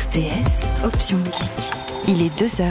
RTS, option musique. Il est 2h.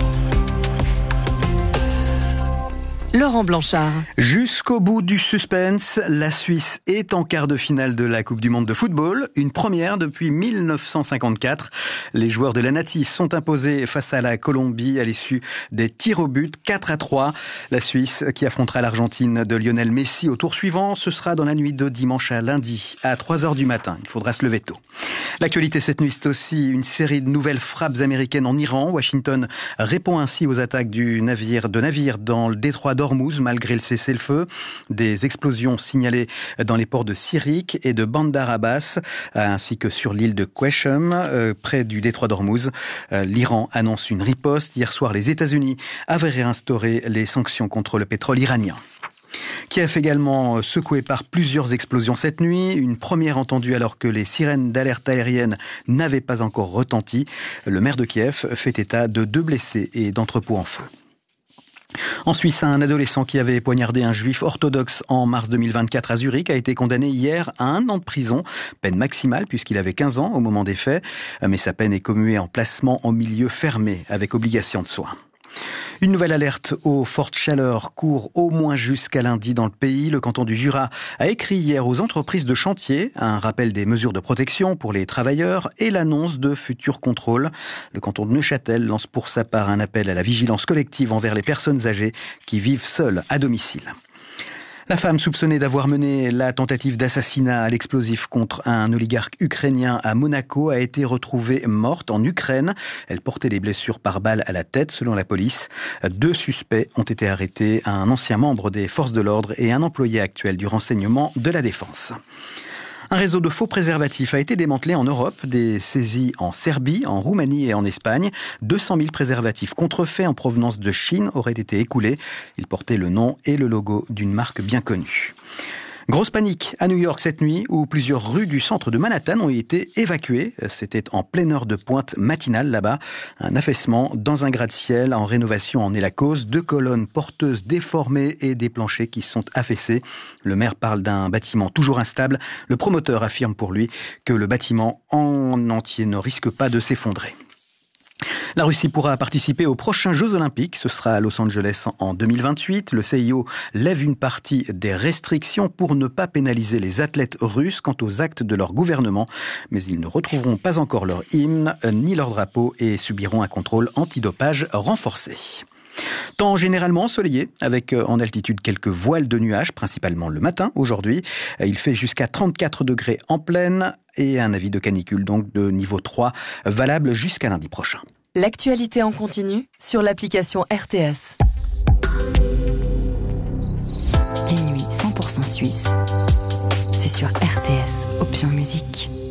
Laurent Blanchard. Jusqu'au bout du suspense, la Suisse est en quart de finale de la Coupe du Monde de football. Une première depuis 1954. Les joueurs de la Nati sont imposés face à la Colombie à l'issue des tirs au but 4-3. La Suisse qui affrontera l'Argentine de Lionel Messi au tour suivant, ce sera dans la nuit de dimanche à lundi à 3h du matin. Il faudra se lever tôt. L'actualité cette nuit, c'est aussi une série de nouvelles frappes américaines en Iran. Washington répond ainsi aux attaques de navires dans le détroit d'Ormuz, malgré le cessez-le-feu. Des explosions signalées dans les ports de Sirik et de Bandar Abbas, ainsi que sur l'île de Qeshm, près du détroit d'Ormuz. L'Iran annonce une riposte. Hier soir, les États-Unis avaient réinstauré les sanctions contre le pétrole iranien. Kiev également secoué par plusieurs explosions cette nuit. Une première entendue alors que les sirènes d'alerte aérienne n'avaient pas encore retenti. Le maire de Kiev fait état de 2 blessés et d'entrepôts en feu. En Suisse, un adolescent qui avait poignardé un juif orthodoxe en mars 2024 à Zurich a été condamné hier à 1 an de prison, peine maximale puisqu'il avait 15 ans au moment des faits, mais sa peine est commuée en placement en milieu fermé avec obligation de soins. Une nouvelle alerte aux fortes chaleurs court au moins jusqu'à lundi dans le pays. Le canton du Jura a écrit hier aux entreprises de chantier un rappel des mesures de protection pour les travailleurs et l'annonce de futurs contrôles. Le canton de Neuchâtel lance pour sa part un appel à la vigilance collective envers les personnes âgées qui vivent seules à domicile. La femme soupçonnée d'avoir mené la tentative d'assassinat à l'explosif contre un oligarque ukrainien à Monaco a été retrouvée morte en Ukraine. Elle portait des blessures par balle à la tête, selon la police. 2 suspects ont été arrêtés, un ancien membre des forces de l'ordre et un employé actuel du renseignement de la défense. Un réseau de faux préservatifs a été démantelé en Europe, des saisies en Serbie, en Roumanie et en Espagne. 200 000 préservatifs contrefaits en provenance de Chine auraient été écoulés. Ils portaient le nom et le logo d'une marque bien connue. Grosse panique à New York cette nuit où plusieurs rues du centre de Manhattan ont été évacuées. C'était en pleine heure de pointe matinale là-bas. Un affaissement dans un gratte-ciel en rénovation en est la cause. 2 colonnes porteuses déformées et des planchers qui sont affaissés. Le maire parle d'un bâtiment toujours instable. Le promoteur affirme pour lui que le bâtiment en entier ne risque pas de s'effondrer. La Russie pourra participer aux prochains Jeux Olympiques. Ce sera à Los Angeles en 2028. Le CIO lève une partie des restrictions pour ne pas pénaliser les athlètes russes quant aux actes de leur gouvernement. Mais ils ne retrouveront pas encore leur hymne ni leur drapeau et subiront un contrôle antidopage renforcé. Temps généralement ensoleillé, avec en altitude quelques voiles de nuages, principalement le matin aujourd'hui. Il fait jusqu'à 34 degrés en plaine et un avis de canicule donc de niveau 3, valable jusqu'à lundi prochain. L'actualité en continu sur l'application RTS. Les nuits 100% suisses, c'est sur RTS, option musique.